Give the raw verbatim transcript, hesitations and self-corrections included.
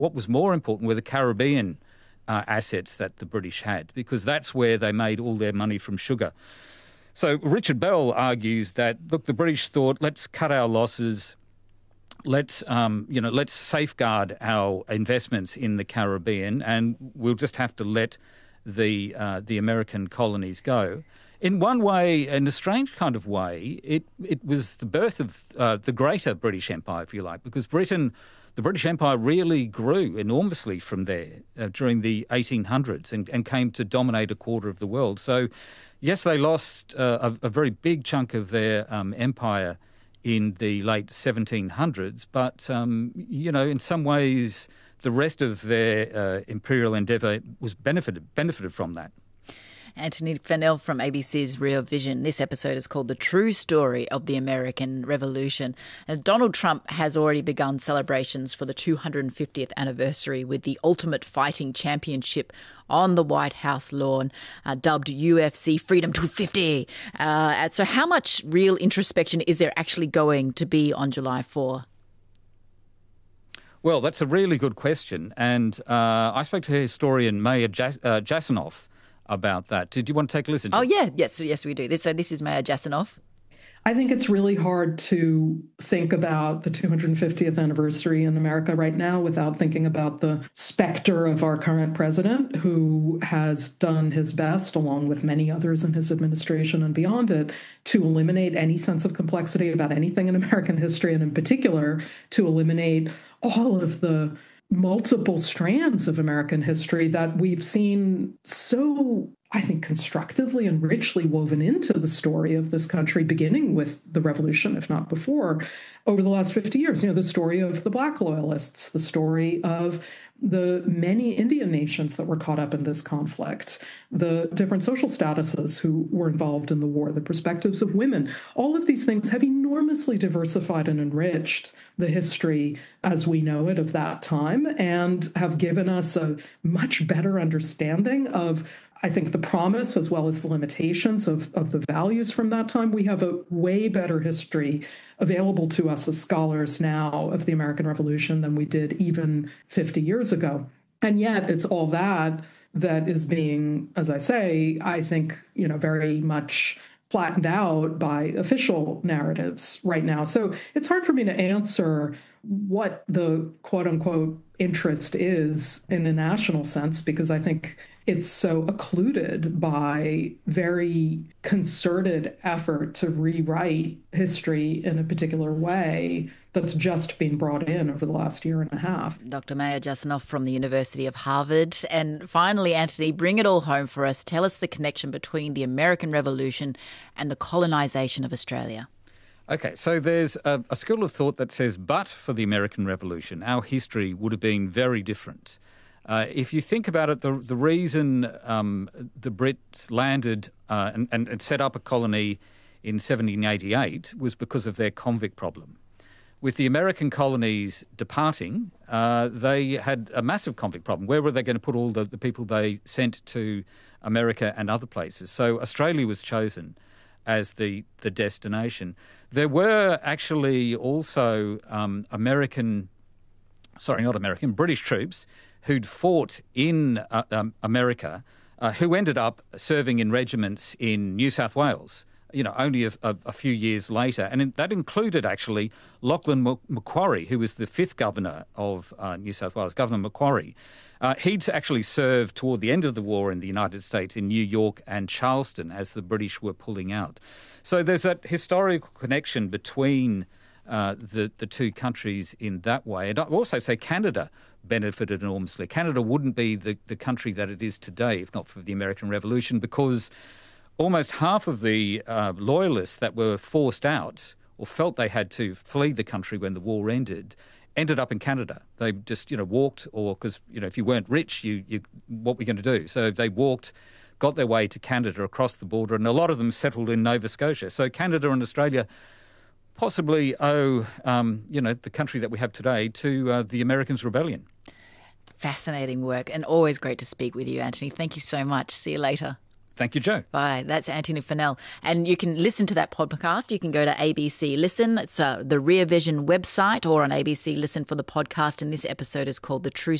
what was more important were the Caribbean uh, assets that the British had, because that's where they made all their money from sugar. So Richard Bell argues that, look, the British thought, let's cut our losses, let's um, you know, let's safeguard our investments in the Caribbean, and we'll just have to let the uh, the American colonies go. In one way, in a strange kind of way, it it was the birth of uh, the greater British Empire, if you like, because Britain, the British Empire really grew enormously from there uh, during the eighteen hundreds and, and came to dominate a quarter of the world. So, yes, they lost uh, a, a very big chunk of their um, empire in the late seventeen hundreds, but, um, you know, in some ways, the rest of their uh, imperial endeavour was benefited benefited from that. Antony Funnell from A B C's Rear Vision. This episode is called The True Story of the American Revolution. And Donald Trump has already begun celebrations for the two hundred fiftieth anniversary with the Ultimate Fighting Championship on the White House lawn, uh, dubbed U F C Freedom two fifty. Uh, so how much real introspection is there actually going to be on July fourth? Well, that's a really good question. And uh, I spoke to historian Maya Jas- uh, Jasanoff about that. Did you want to take a listen to Oh, it? yeah. Yes, yes, we do. This, so this is Maya Jasanoff. I think it's really hard to think about the two hundred fiftieth anniversary in America right now without thinking about the specter of our current president, who has done his best, along with many others in his administration and beyond it, to eliminate any sense of complexity about anything in American history, and in particular, to eliminate all of the multiple strands of American history that we've seen so, I think, constructively and richly woven into the story of this country, beginning with the revolution, if not before, over the last fifty years. You know, the story of the Black Loyalists, the story of the many Indian nations that were caught up in this conflict, the different social statuses who were involved in the war, the perspectives of women. All of these things have enormously diversified and enriched the history as we know it of that time, and have given us a much better understanding of, I think, the promise as well as the limitations of, of the values from that time. We have a way better history available to us as scholars now of the American Revolution than we did even fifty years ago. And yet it's all that that is being, as I say, I think, you know, very much flattened out by official narratives right now. So it's hard for me to answer what the quote unquote interest is in a national sense, because I think it's so occluded by very concerted effort to rewrite history in a particular way that's just been brought in over the last year and a half. Doctor Maya Jasanoff from the University of Harvard. And finally, Antony, bring it all home for us. Tell us the connection between the American Revolution and the colonisation of Australia. Okay, so there's a, a school of thought that says, but for the American Revolution, our history would have been very different. Uh, if you think about it, the the reason um, the Brits landed uh, and, and, and set up a colony in seventeen eighty-eight was because of their convict problem. With the American colonies departing, uh, they had a massive convict problem. Where were they going to put all the, the people they sent to America and other places? So Australia was chosen as the, the destination. There were actually also um, American, sorry, not American, British troops who'd fought in uh, um, America, uh, who ended up serving in regiments in New South Wales, you know, only a, a, a few years later. And in, that included, actually, Lachlan Macquarie, who was the fifth governor of uh, New South Wales, Governor Macquarie. Uh, he'd actually served toward the end of the war in the United States in New York and Charleston as the British were pulling out. So there's that historical connection between uh, the, the two countries in that way. And I also say Canada benefited enormously. Canada wouldn't be the, the country that it is today if not for the American Revolution, because almost half of the uh, loyalists that were forced out or felt they had to flee the country when the war ended ended up in Canada. They just, you know, walked, or because, you know, if you weren't rich, you, you what were you going to do? So they walked, got their way to Canada across the border, and a lot of them settled in Nova Scotia. So Canada and Australia possibly owe, um, you know, the country that we have today to uh, the Americans' rebellion. Fascinating work, and always great to speak with you, Antony. Thank you so much. See you later. Thank you, Jo. Bye. That's Antony Funnell. And you can listen to that podcast. You can go to A B C Listen. It's uh, the Rear Vision website, or on A B C Listen for the podcast. And this episode is called The True